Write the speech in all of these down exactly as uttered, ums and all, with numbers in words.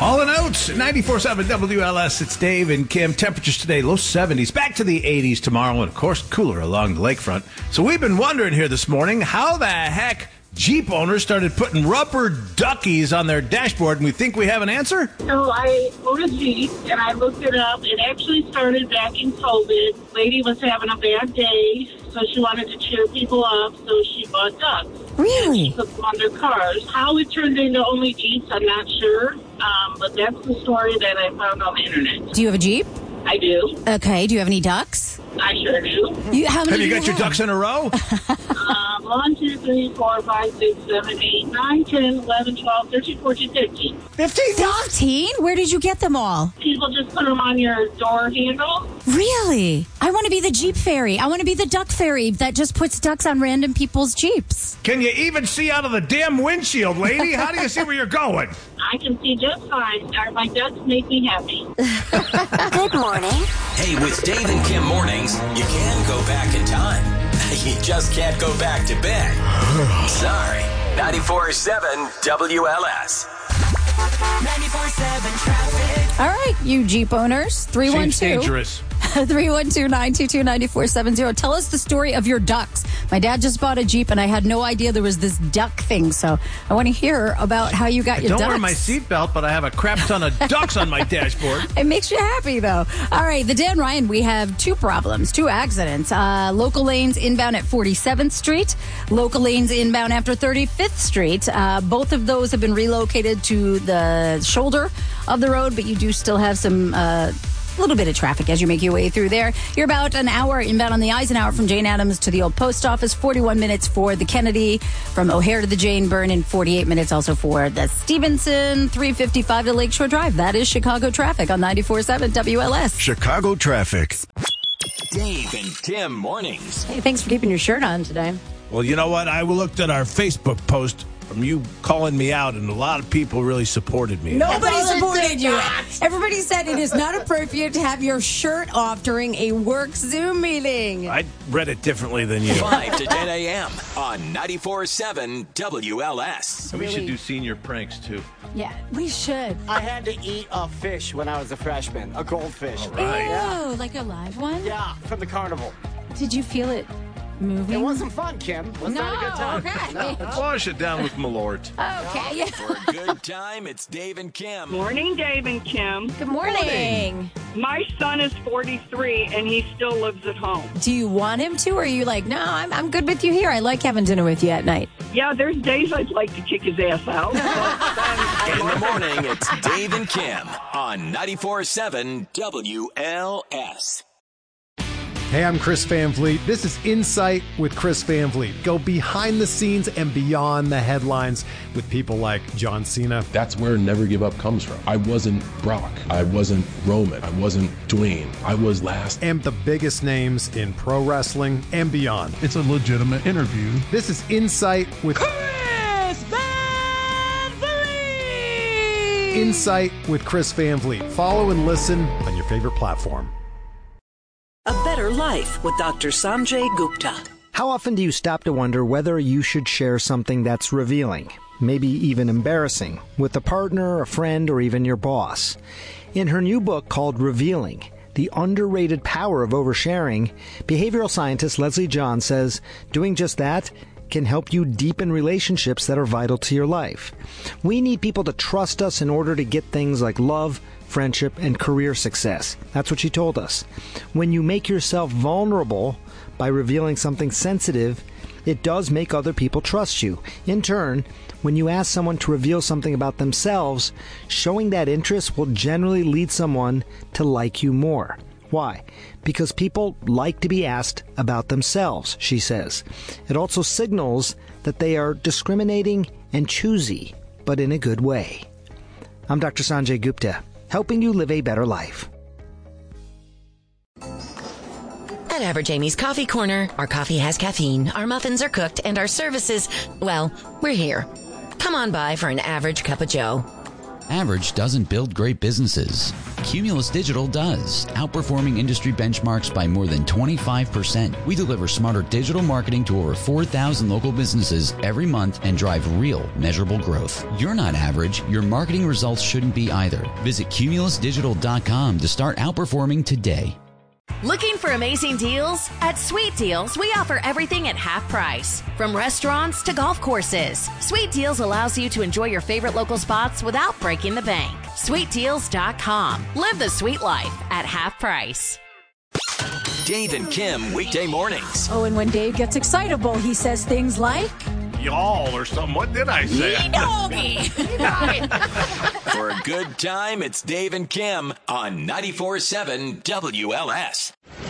All in Oats, ninety-four point seven W L S. It's Dave and Kim. Temperatures today, low seventies. Back to the eighties tomorrow, and of course, cooler along the lakefront. So we've been wondering here this morning how the heck Jeep owners started putting rubber duckies on their dashboard, and we think we have an answer? So I own a Jeep, and I looked it up. It actually started back in COVID. Lady was having a bad day, so she wanted to cheer people up, so she bought ducks. Really? She put them on their cars. How it turned into only Jeeps, I'm not sure, um, but that's the story that I found on the internet. Do you have a Jeep? I do. Okay. Do you have any ducks? I sure do. You, how many Have you do got your have? ducks in a row? Um, one, two, three, four, five, six, seven, eight, nine, ten, eleven, twelve, thirteen, fourteen, fifteen. fifteen? fifteen? Where did you get them all? People just put them on your door handle. Really? I want to be the Jeep fairy. I want to be the duck fairy that just puts ducks on random people's Jeeps. Can you even see out of the damn windshield, lady? How do you see where you're going? I can see just fine. My ducks make me happy. Good morning. Hey, with Dave and Kim mornings, you can go back in time. You just can't go back to bed. Sorry. ninety-four point seven W L S. ninety-four point seven traffic. All right, you Jeep owners. three one Seems two dangerous. three one two, nine two two, nine four seven zero. Tell us the story of your ducks. My dad just bought a Jeep, and I had no idea there was this duck thing, so I want to hear about how you got I your don't ducks. wear my seatbelt, but I have a crap ton of ducks on my dashboard. It makes you happy, though. All right, the Dan Ryan, we have two problems, two accidents. Uh, local lanes inbound at forty-seventh Street, local lanes inbound after thirty-fifth Street. Uh, both of those have been relocated to the shoulder of the road, but you do still have some... Uh, A little bit of traffic as you make your way through there. You're about an hour inbound on the Eisenhower from Jane Addams to the old post office, forty-one minutes for the Kennedy, from O'Hare to the Jane Byrne, and forty-eight minutes also for the Stevenson, three fifty-five to Lakeshore Drive. That is Chicago traffic on ninety-four point seven W L S. Chicago traffic. Dave and Kim mornings. Hey, thanks for keeping your shirt on today. Well, you know what? I looked at our Facebook post from you calling me out, and a lot of people really supported me. Nobody supported you. Everybody said it is not appropriate to have your shirt off during a work Zoom meeting. I read it differently than you. five to ten a.m. on ninety-four point seven W L S. We should do senior pranks, too. Yeah, we should. I had to eat a fish when I was a freshman, a goldfish. Ew, like a live one? Yeah, from the carnival. Did you feel it moving? It wasn't fun, Kim. Was No, not a good time. okay. No. Wash it down with Malort. Okay, yeah. For a good time, it's Dave and Kim. Morning, Dave and Kim. Good morning. My son is forty-three, and he still lives at home. Do you want him to, or are you like, no, I'm, I'm good with you here. I like having dinner with you at night. Yeah, there's days I'd like to kick his ass out. But In the morning, it's Dave and Kim on ninety-four point seven W L S. Hey, I'm Chris Van Vliet. This is Insight with Chris Van Vliet. Go behind the scenes and beyond the headlines with people like John Cena. That's where Never Give Up comes from. I wasn't Brock. I wasn't Roman. I wasn't Dwayne. I was last. And the biggest names in pro wrestling and beyond. It's a legitimate interview. This is Insight with Chris Van Vliet! Insight with Chris Van Vliet. Follow and listen on your favorite platform. A Better Life with Doctor Sanjay Gupta. How often do you stop to wonder whether you should share something that's revealing, maybe even embarrassing, with a partner, a friend, or even your boss? In her new book called Revealing, The Underrated Power of Oversharing, behavioral scientist Leslie John says doing just that can help you deepen relationships that are vital to your life. We need people to trust us in order to get things like love, friendship, and career success. That's what she told us. When you make yourself vulnerable by revealing something sensitive, it does make other people trust you. In turn, when you ask someone to reveal something about themselves, showing that interest will generally lead someone to like you more. Why? Because people like to be asked about themselves, she says. It also signals that they are discriminating and choosy, but in a good way. I'm Doctor Sanjay Gupta, helping you live a better life. At Average Amy's Coffee Corner, our coffee has caffeine, our muffins are cooked, and our services, well, we're here. Come on by for an average cup of joe. Average doesn't build great businesses. Cumulus Digital does, outperforming industry benchmarks by more than twenty-five percent. We deliver smarter digital marketing to over four thousand local businesses every month and drive real, measurable growth. You're not average. Your marketing results shouldn't be either. Visit cumulus digital dot com to start outperforming today. Looking for amazing deals? At Sweet Deals, we offer everything at half price. From restaurants to golf courses, Sweet Deals allows you to enjoy your favorite local spots without breaking the bank. sweet deals dot com. Live the sweet life at half price. Dave and Kim, weekday mornings. Oh, and when Dave gets excitable, he says things like, y'all or something. What did I say? Yee-doggy. For a good time, it's Dave and Kim on ninety-four point seven W L S.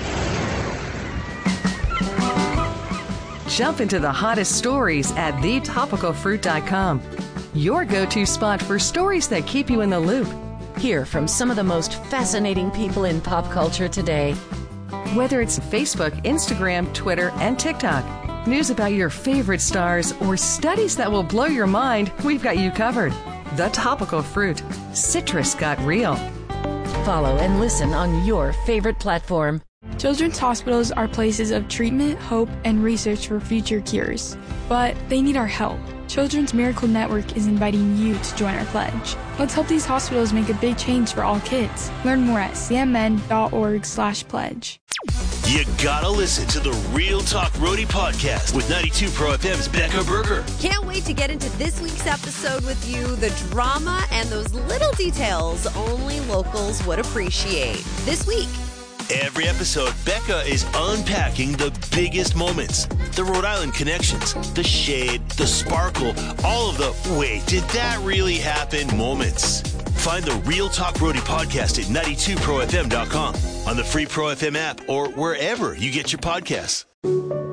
Jump into the hottest stories at the topical fruit dot com. Your go-to spot for stories that keep you in the loop. Hear from some of the most fascinating people in pop culture today. Whether it's Facebook, Instagram, Twitter, and TikTok, news about your favorite stars, or studies that will blow your mind, we've got you covered. The Topical Fruit. Citrus got real. Follow and listen on your favorite platform. Children's hospitals are places of treatment, hope, and research for future cures. But they need our help. Children's Miracle Network is inviting you to join our pledge. Let's help these hospitals make a big change for all kids. Learn more at c m n dot org slash pledge. You gotta listen to the Real Talk Roadie podcast with ninety-two Pro F M's Becca Berger. Can't wait to get into this week's episode with you. The drama and those little details only locals would appreciate. This week. Every episode, Becca is unpacking the biggest moments, the Rhode Island connections, the shade, the sparkle, all of the wait, did that really happen moments. Find the Real Talk Roadie podcast at ninety-two pro f m dot com, on the free Pro F M app, or wherever you get your podcasts.